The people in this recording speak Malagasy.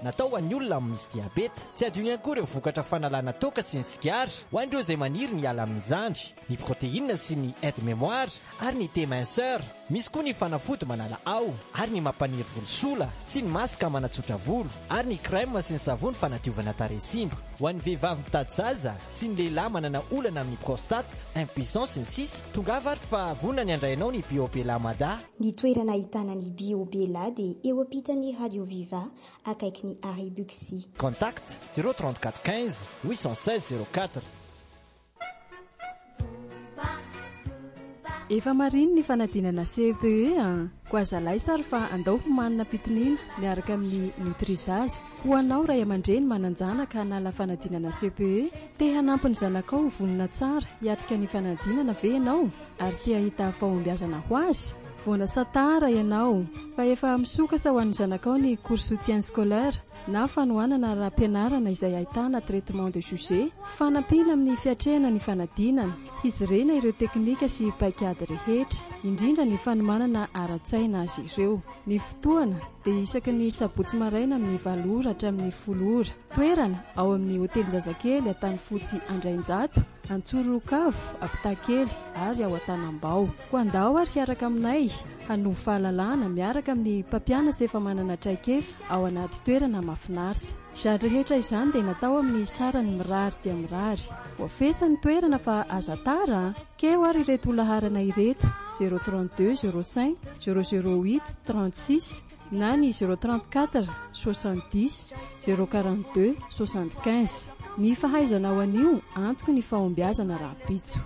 natao ho an'ny olona misy diabeta. Tsy adino ihany koa ireo vokatra fanalana toka sy ny sigara ho an'ireo izay maniry ny ala amin'izany, ny protéine sy ny aide mémoire ary ny déminceur. Misy koa ny fanafody manala ao ary ny mampaniry volosola sy ny masika manatsotra volo ary ny crème sy ny savony fanadiovana taresimba. Ho an'ny vehivavy mitady zaza sy ny lehilahy manana olana amin'ny prostate, impuissance sy ny sisa, tongava ary fa vonona ny andrainao ny Biobela Mada. Ny toerana ahitana ny Biobela dia eo ampitan'ny Radio Viva akaiky ny Arrêt Buxy. Contact 034 15 816 04. Efa mariny ny fanadinana CPE ko azalay sary fa andao homanina pitinina miaraka amin'ny Nutrisage. Ho anao ray aman-dreny mananjana ka hanala fanadinana CPE, te hanampy ny zanakao vonona tsara hiatrika ny fanadinana ve ianao ary te hahita fahombiazana ho azy? Voana satara ianao fa efa misokasa ho an'ny zanakao ny cours soutien scolaire na fanohanana raha-pianarana izay ahitana traitement de sujet, fanampina amin'ny fiatrehana ny fanadinana, hizirena ireo teknika sy paikady rehetra, indrindra ny fanomanana ara-tsaina azy ireo. Ny fotoana dia isaky ny sabotsy maraina amin'ny 7 ora hatramin'ny 10 ora. Toerana ao amin'ny hotelin-jazakely Antanifotsy Andrainjato, Antsorokavo, Apitakely ary ao Antanambao. Ko andao ary hiaraka aminay hanovo fahalalana miaraka amin'ny mpampianatra efa manana traikefa ao anaty toerana mahafinaritra. Izany rehetra izany dia natao amin'ny sarany mirary dia mirary. Voafesan'ny toerana fa aza tara, keo ary ireto olaharana ireto 032 05 008 36 na ny 034 70 042 75. Ny fahaizana ho anio antoky ny fahombiazana raha-pitso.